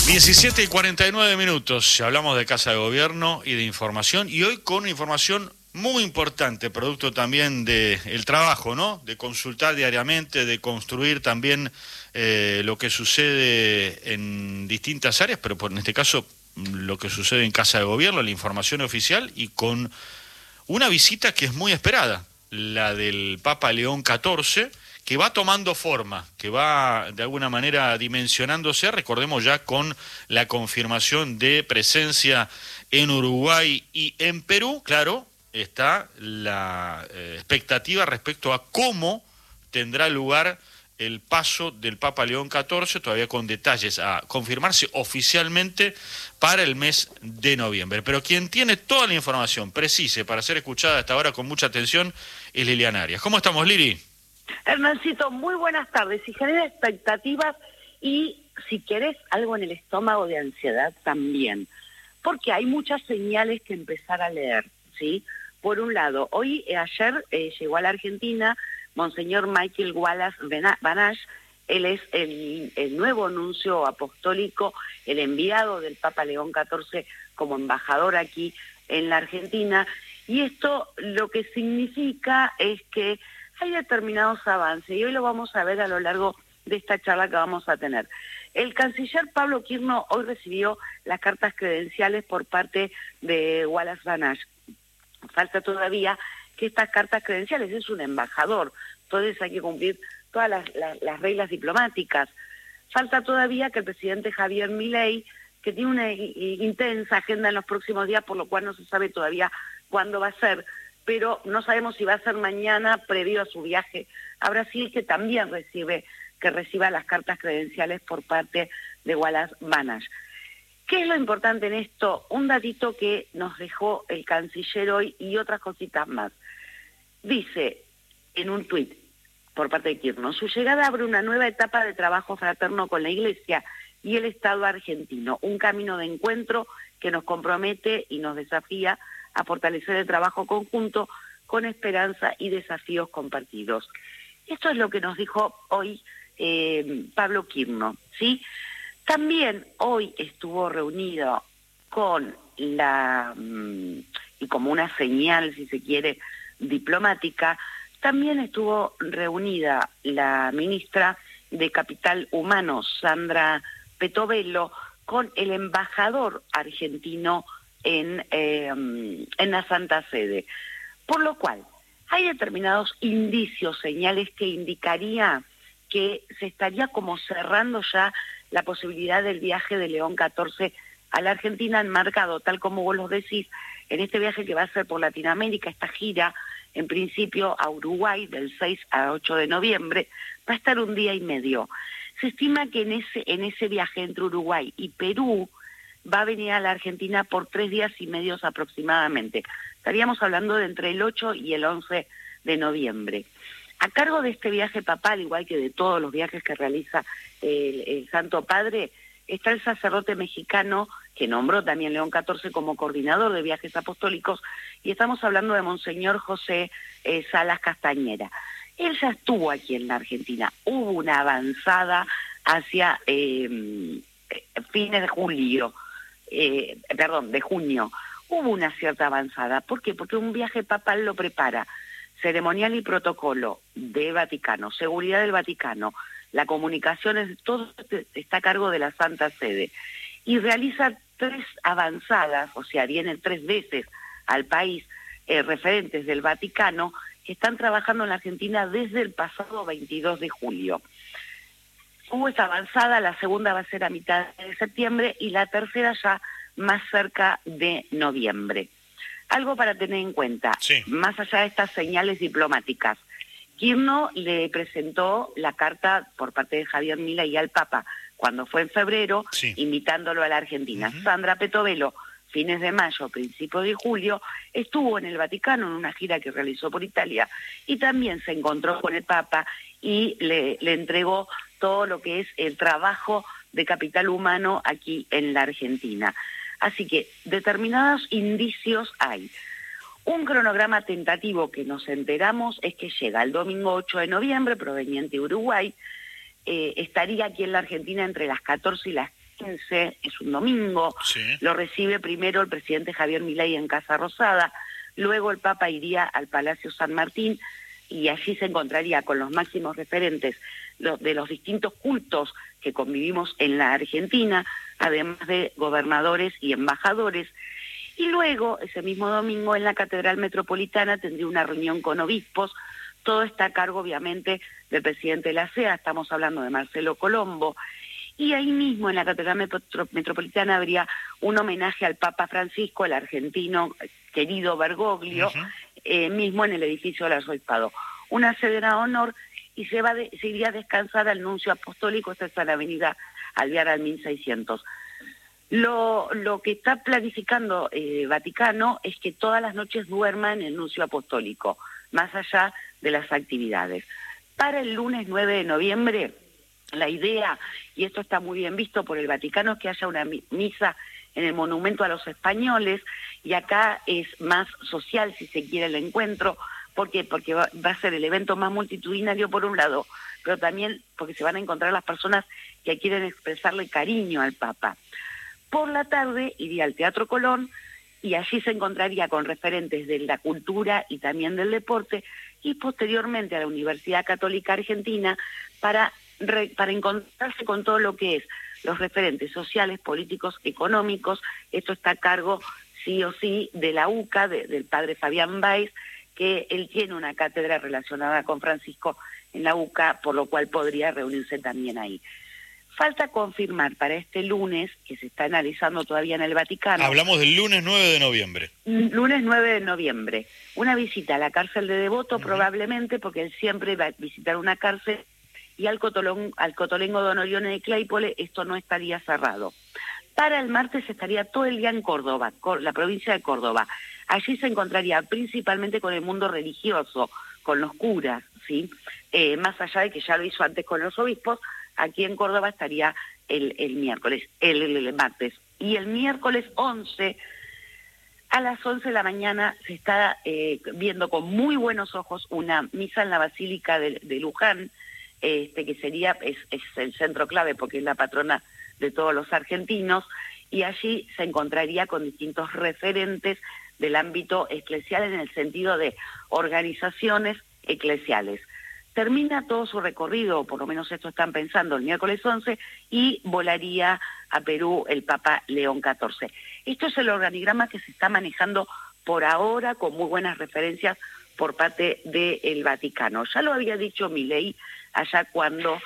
17:49. Hablamos de Casa de Gobierno y de información, y hoy con información muy importante, producto también del trabajo, ¿no? De consultar diariamente, de construir también lo que sucede en distintas áreas, pero en este caso lo que sucede en Casa de Gobierno, la información oficial, y con una visita que es muy esperada, la del Papa León XIV, que va tomando forma, que va de alguna manera dimensionándose, recordemos ya con la confirmación de presencia en Uruguay y en Perú. Claro, está la expectativa respecto a cómo tendrá lugar el paso del Papa León XIV, todavía con detalles a confirmarse oficialmente para el mes de noviembre. Pero quien tiene toda la información precisa para ser escuchada hasta ahora con mucha atención es Liliana Arias. ¿Cómo estamos, Lili? Hernancito, muy buenas tardes. Si genera expectativas y si querés algo en el estómago de ansiedad también, porque hay muchas señales que empezar a leer, ¿sí? Por un lado, ayer llegó a la Argentina Monseñor Michael Wallace Banash. Él es el nuevo nuncio apostólico, el enviado del Papa León XIV como embajador aquí en la Argentina, y esto lo que significa es que hay determinados avances, y hoy lo vamos a ver a lo largo de esta charla que vamos a tener. El canciller Pablo Quirno hoy recibió las cartas credenciales por parte de Wallace Banash. Falta todavía que estas cartas credenciales, es un embajador, entonces hay que cumplir todas las reglas diplomáticas. Falta todavía que el presidente Javier Milei, que tiene una intensa agenda en los próximos días, por lo cual no se sabe todavía cuándo va a ser, pero no sabemos si va a ser mañana previo a su viaje a Brasil, que también reciba las cartas credenciales por parte de Wallace Banash. ¿Qué es lo importante en esto? Un datito que nos dejó el canciller hoy y otras cositas más. Dice en un tuit por parte de Quirno: su llegada abre una nueva etapa de trabajo fraterno con la Iglesia y el Estado argentino, un camino de encuentro que nos compromete y nos desafía a fortalecer el trabajo conjunto con esperanza y desafíos compartidos. Esto es lo que nos dijo hoy Pablo Quirno, ¿sí? También hoy estuvo reunido con y como una señal, si se quiere, diplomática, también estuvo reunida la ministra de Capital Humano, Sandra Petovelo, con el embajador argentino en la Santa Sede. Por lo cual, hay determinados indicios, señales que indicaría que se estaría como cerrando ya la posibilidad del viaje de León XIV a la Argentina, enmarcado, tal como vos lo decís, en este viaje que va a ser por Latinoamérica, esta gira, en principio a Uruguay, del 6 a 8 de noviembre, va a estar un día y medio. Se estima que en ese viaje entre Uruguay y Perú va a venir a la Argentina por 3 días y medio aproximadamente. Estaríamos hablando de entre el 8 y el 11 de noviembre. A cargo de este viaje papal, igual que de todos los viajes que realiza el Santo Padre, está el sacerdote mexicano que nombró también León XIV como coordinador de viajes apostólicos, y estamos hablando de Monseñor José Salas Castañera. Él ya estuvo aquí en la Argentina. Hubo una avanzada hacia fines de julio, de junio. Hubo una cierta avanzada. ¿Por qué? Porque un viaje papal lo prepara ceremonial y protocolo de Vaticano, seguridad del Vaticano, la comunicación, todo está a cargo de la Santa Sede, y realiza 3 avanzadas, o sea, vienen 3 veces al país referentes del Vaticano que están trabajando en la Argentina desde el pasado 22 de julio. Hubo esta avanzada, la segunda va a ser a mitad de septiembre y la tercera ya más cerca de noviembre. Algo para tener en cuenta, sí, más allá de estas señales diplomáticas. Quirno le presentó la carta por parte de Javier Milei al Papa cuando fue en febrero, sí, invitándolo a la Argentina. Sandra Petovelo, fines de mayo, principios de julio, estuvo en el Vaticano en una gira que realizó por Italia y también se encontró con el Papa y le entregó todo lo que es el trabajo de capital humano aquí en la Argentina. Así que determinados indicios hay. Un cronograma tentativo que nos enteramos es que llega el domingo 8 de noviembre, proveniente de Uruguay, estaría aquí en la Argentina entre las 14 y las 15, es un domingo, Sí. lo recibe primero el presidente Javier Milei en Casa Rosada, luego el Papa iría al Palacio San Martín y allí se encontraría con los máximos referentes de los distintos cultos que convivimos en la Argentina, además de gobernadores y embajadores. Y luego, ese mismo domingo, en la Catedral Metropolitana tendría una reunión con obispos. Todo está a cargo, obviamente, del presidente de la CEA, estamos hablando de Marcelo Colombo. Y ahí mismo, en la Catedral Metropolitana, habría un homenaje al Papa Francisco, el argentino querido Bergoglio, mismo en el edificio del Arzobispado. Una cena de honor y se iría a descansar al nuncio apostólico, esta es en la avenida Alvear al 1600. Lo que está planificando Vaticano es que todas las noches duerma en el nuncio apostólico, más allá de las actividades. Para el lunes 9 de noviembre, la idea, y esto está muy bien visto por el Vaticano, es que haya una misa en el Monumento a los Españoles, y acá es más social, si se quiere, el encuentro. ¿Por qué? Porque va a ser el evento más multitudinario por un lado, pero también porque se van a encontrar las personas que quieren expresarle cariño al Papa. Por la tarde iría al Teatro Colón y allí se encontraría con referentes de la cultura y también del deporte, y posteriormente a la Universidad Católica Argentina para encontrarse con todo lo que es los referentes sociales, políticos, económicos. Esto está a cargo, sí o sí, de la UCA, del padre Fabián Báez, que él tiene una cátedra relacionada con Francisco en la UCA, por lo cual podría reunirse también ahí. Falta confirmar para este lunes, que se está analizando todavía en el Vaticano. Hablamos del lunes 9 de noviembre. Lunes 9 de noviembre. Una visita a la cárcel de Devoto, probablemente, porque él siempre va a visitar una cárcel, y al Cotolengo Don Orione de Claypole, esto no estaría cerrado. Para el martes estaría todo el día en Córdoba, la provincia de Córdoba. Allí se encontraría principalmente con el mundo religioso, con los curas, ¿sí? Más allá de que ya lo hizo antes con los obispos, aquí en Córdoba estaría el martes. Y el miércoles 11, a las 11 de la mañana, se está viendo con muy buenos ojos una misa en la Basílica de Luján, que sería es el centro clave porque es la patrona de todos los argentinos, y allí se encontraría con distintos referentes del ámbito eclesial en el sentido de organizaciones eclesiales. Termina todo su recorrido, por lo menos esto están pensando, el miércoles 11, y volaría a Perú el Papa León XIV. Esto es el organigrama que se está manejando por ahora, con muy buenas referencias por parte del Vaticano. Ya lo había dicho Milei allá cuando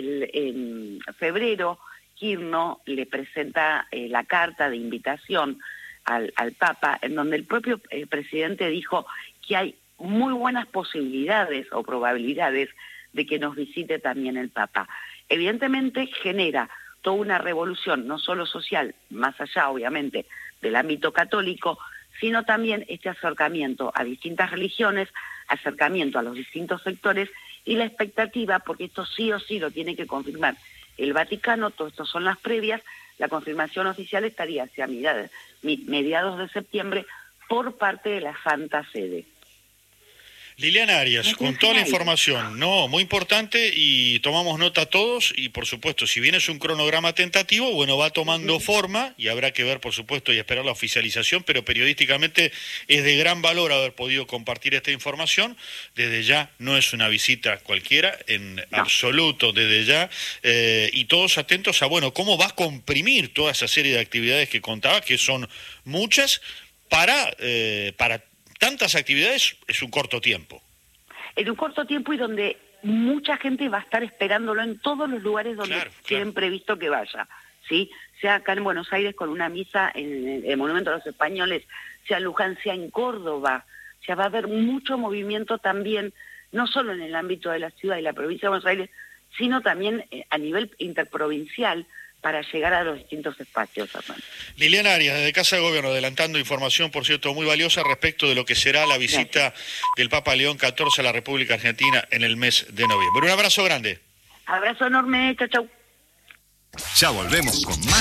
en febrero Quirno le presenta la carta de invitación al Papa, en donde el propio presidente dijo que hay muy buenas posibilidades o probabilidades de que nos visite también el Papa. Evidentemente genera toda una revolución, no solo social, más allá obviamente del ámbito católico, sino también este acercamiento a distintas religiones, acercamiento a los distintos sectores, y la expectativa, porque esto sí o sí lo tiene que confirmar el Vaticano, todo esto son las previas, la confirmación oficial estaría hacia mediados de septiembre por parte de la Santa Sede. Liliana Arias, con toda la información, muy importante, y tomamos nota todos, y por supuesto, si bien es un cronograma tentativo, bueno, va tomando forma, y habrá que ver, por supuesto, y esperar la oficialización, pero periodísticamente es de gran valor haber podido compartir esta información. Desde ya no es una visita cualquiera, en absoluto, desde ya, y todos atentos a, bueno, cómo va a comprimir toda esa serie de actividades que contaba, que son muchas, para tantas actividades es un corto tiempo. En un corto tiempo, y donde mucha gente va a estar esperándolo en todos los lugares donde tienen previsto que vaya, ¿sí? Sea acá en Buenos Aires con una misa en el Monumento a los Españoles, sea en Luján, sea en Córdoba. O sea, va a haber mucho movimiento también, no solo en el ámbito de la ciudad y la provincia de Buenos Aires, sino también a nivel interprovincial, para llegar a los distintos espacios, Hernán. Liliana Arias, desde Casa de Gobierno, adelantando información, por cierto, muy valiosa respecto de lo que será la visita del Papa León XIV a la República Argentina en el mes de noviembre. Un abrazo grande. Abrazo enorme, chau, chau. Ya volvemos con más.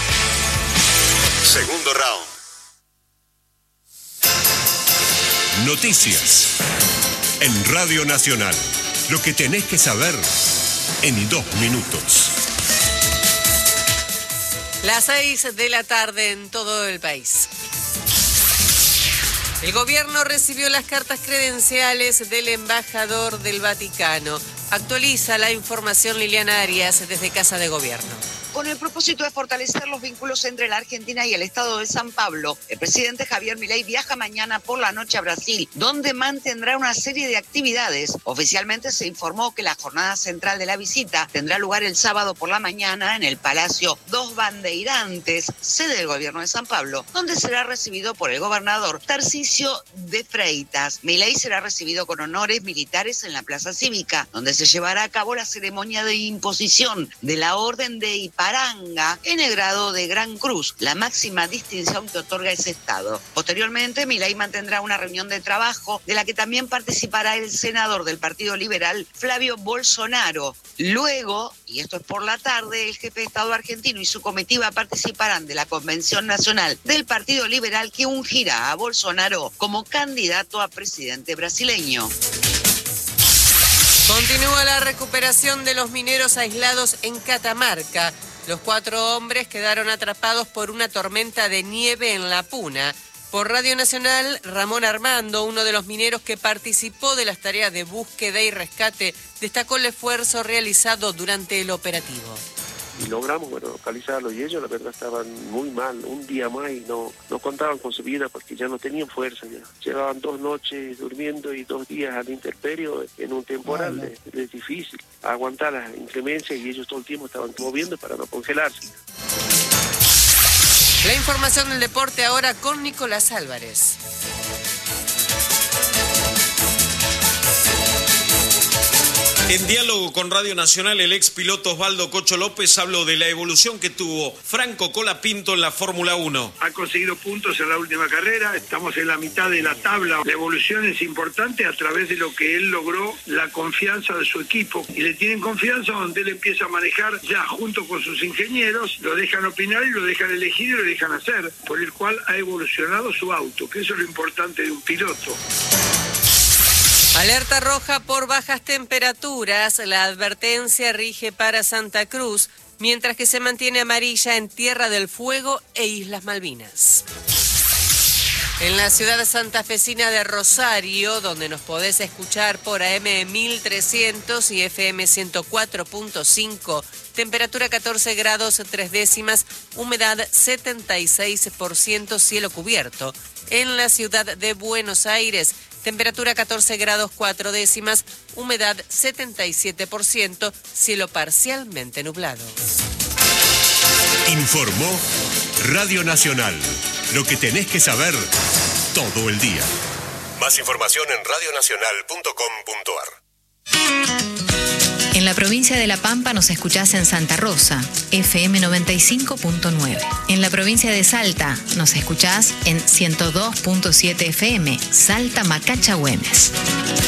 Segundo round. Noticias en Radio Nacional. Lo que tenés que saber en 2 minutos. Las 6 de la tarde en todo el país. El gobierno recibió las cartas credenciales del embajador del Vaticano. Actualiza la información Liliana Arias desde Casa de Gobierno. Con el propósito de fortalecer los vínculos entre la Argentina y el Estado de San Pablo, el presidente Javier Milei viaja mañana por la noche a Brasil, donde mantendrá una serie de actividades. Oficialmente se informó que la jornada central de la visita tendrá lugar el sábado por la mañana en el Palacio Dos Bandeirantes, sede del gobierno de San Pablo, donde será recibido por el gobernador Tarcisio de Freitas. Milei será recibido con honores militares en la Plaza Cívica, donde se llevará a cabo la ceremonia de imposición de la Orden de Ipiranga en el grado de Gran Cruz, la máxima distinción que otorga ese estado. Posteriormente, Milei mantendrá una reunión de trabajo de la que también participará el senador del Partido Liberal, Flavio Bolsonaro. Luego, y esto es por la tarde, el jefe de Estado argentino y su comitiva participarán de la Convención Nacional del Partido Liberal que ungirá a Bolsonaro como candidato a presidente brasileño. Continúa la recuperación de los mineros aislados en Catamarca. Los 4 hombres quedaron atrapados por una tormenta de nieve en La Puna. Por Radio Nacional, Ramón Armando, uno de los mineros que participó de las tareas de búsqueda y rescate, destacó el esfuerzo realizado durante el operativo. Y logramos, localizarlos, y ellos la verdad estaban muy mal, un día más y no contaban con su vida porque ya no tenían fuerza. Ya llevaban 2 noches durmiendo y 2 días a la intemperie en un temporal. Es difícil aguantar las inclemencias y ellos todo el tiempo estaban moviendo para no congelarse. La información del deporte ahora con Nicolás Álvarez. En diálogo con Radio Nacional, el ex piloto Osvaldo Cocho López habló de la evolución que tuvo Franco Colapinto en la Fórmula 1. Ha conseguido puntos en la última carrera, estamos en la mitad de la tabla. La evolución es importante a través de lo que él logró, la confianza de su equipo. Y le tienen confianza donde él empieza a manejar ya junto con sus ingenieros, lo dejan opinar y lo dejan elegir y lo dejan hacer, por el cual ha evolucionado su auto, que eso es lo importante de un piloto. Alerta roja por bajas temperaturas. La advertencia rige para Santa Cruz, mientras que se mantiene amarilla en Tierra del Fuego e Islas Malvinas. En la ciudad santafesina de Rosario, donde nos podés escuchar por AM 1300 y FM 104.5, temperatura 14 grados 3 décimas, humedad 76%, cielo cubierto. En la ciudad de Buenos Aires, temperatura 14 grados 4 décimas, humedad 77%, cielo parcialmente nublado. Informó Radio Nacional. Lo que tenés que saber todo el día. Más información en radionacional.com.ar. En la provincia de La Pampa nos escuchás en Santa Rosa, FM 95.9. En la provincia de Salta nos escuchás en 102.7 FM, Salta Macacha Güemes.